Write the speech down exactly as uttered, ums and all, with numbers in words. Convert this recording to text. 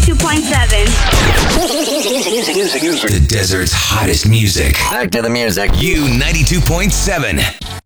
ninety-two point seven. The desert's hottest music. Back to the music. U ninety-two point seven.